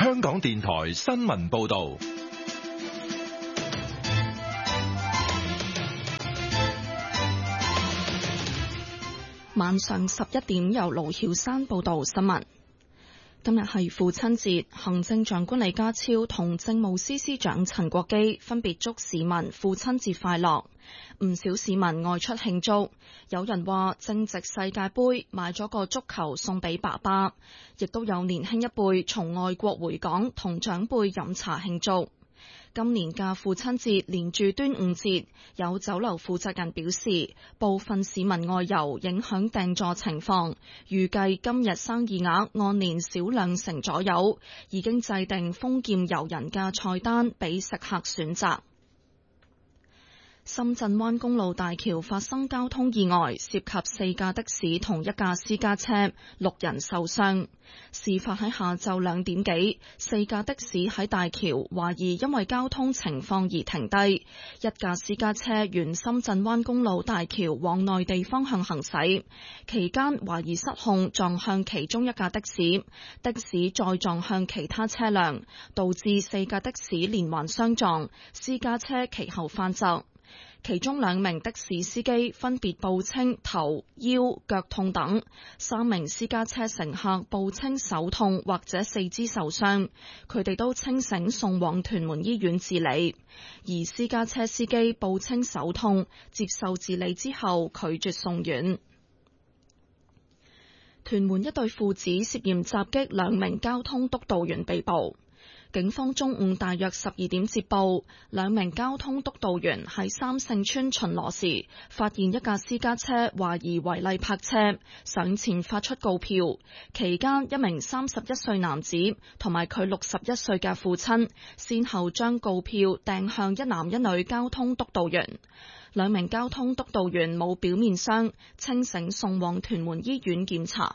香港電台新聞報道。 晚上11點，由盧曉山報道新聞。今日係父親節，行政長官李家超同政務司司長陳國基分別祝市民父親節快樂。唔少市民外出慶祝，有人話正值世界盃，買咗個足球送俾爸爸，亦都有年輕一輩從外國回港同長輩飲茶慶祝。今年嘅父親節連住端午節，有酒樓負責人表示，部分市民外遊影響訂座情況，預計今日生意額按年少2成左右，已經制定豐儉由人嘅菜單俾食客選擇。深圳灣公路大橋發生交通意外，涉及4架的士同1架私家車，6人受傷。事發喺下晝2點幾，4架的士喺大橋懷疑因為交通情況而停低，1架私家車沿深圳灣公路大橋往內地方向行駛，期間懷疑失控撞向其中1架的士，的士再撞向其他車輛，導致4架的士連環相撞，私家車其後翻側。其中2名的士司機分別報稱頭、腰、腳痛等，3名私家車乘客報稱手痛或者4肢受傷，佢哋都清醒送往屯門醫院治理。而私家車司機報稱手痛，接受治理之後拒絕送院。屯門一對父子涉嫌襲擊2名交通督導員被捕。警方中午大約12點接報，2名交通督導員喺三聖村巡邏時，發現一架私家車懷疑違例泊車，上前發出告票。期間，一名31歲男子同埋佢61歲嘅父親，先後將告票掟向一男一女交通督導員。2名交通督導員冇表面傷，清醒送往屯門醫院檢查。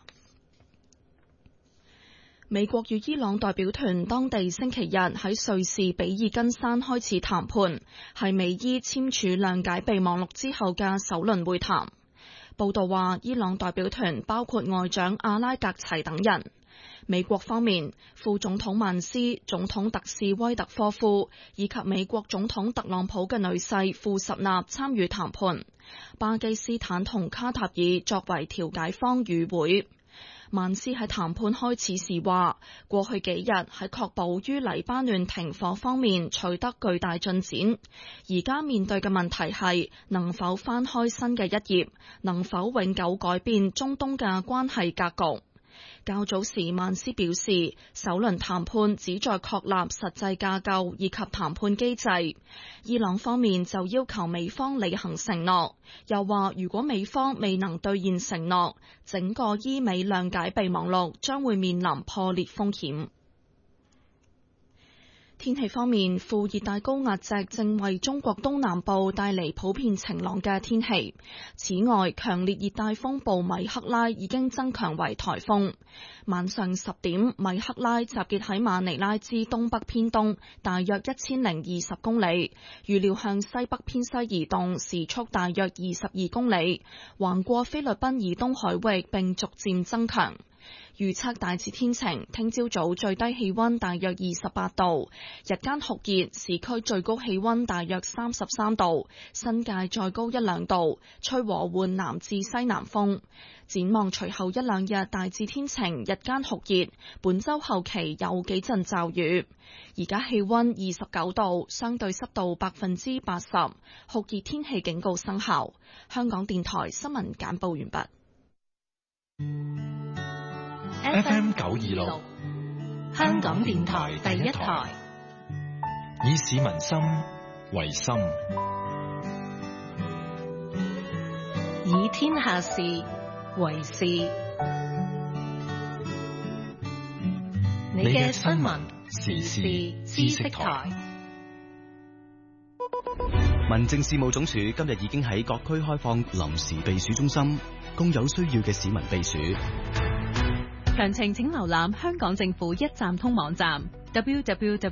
美國與伊朗代表團當地星期日喺瑞士比爾根山開始談判，係美伊簽署諒解備忘錄之後嘅首輪會談。報道話，伊朗代表團包括外長阿拉格齊等人。美國方面，副總統曼斯、總統特使威特科夫以及美國總統特朗普嘅女婿庫什納參與談判。巴基斯坦同卡塔爾作為調解方與會。曼斯喺談判開始時話，過去幾日喺確保於黎巴嫩停火方面取得巨大進展，而家面對嘅問題係能否翻開新嘅一頁，能否永久改變中東嘅關係格局。較早時，曼斯表示，首輪談判旨在確立實際架構以及談判機制。伊朗方面就要求美方履行承諾，又話如果美方未能兌現承諾，整個伊美諒解備忘錄將會面臨破裂風險。天氣方面，副熱帶高壓脊正為中國東南部帶嚟普遍晴朗嘅天氣。此外，強烈熱帶風暴米克拉已經增強為颱風。晚上10點，米克拉集結喺馬尼拉之東北偏東，大約1020公里，預料向西北偏西移動，時速大約22公里，橫過菲律賓以東海域並逐漸增強。預測大致天晴，聽朝早最低氣溫大約28度，日間酷熱，市區最高氣溫大約33度，新界再高1-2度，吹和緩南至西南風。展望隨後1-2日大致天晴，日間酷熱，本週後期有幾陣驟雨。而家氣溫29度，相對濕度80%，酷熱天氣警告生效。香港電台新聞簡報完畢。 FM 926， 香港電台第一台， 以市民心為心， 以天下事為事。你嘅新聞時事知識台。 民政事務總署今日已經喺各區開放臨時避暑中心，供有需要嘅市民避暑。 詳情請瀏覽香港政府一站通網站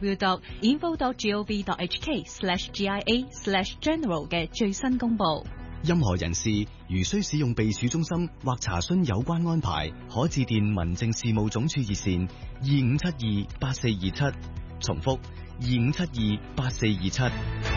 www.info.gov.hk/GIA/general 嘅最新公佈。 任何人士如需使用避暑中心或查詢有關安排，可致電民政事務總署熱線25728427，重複25728427。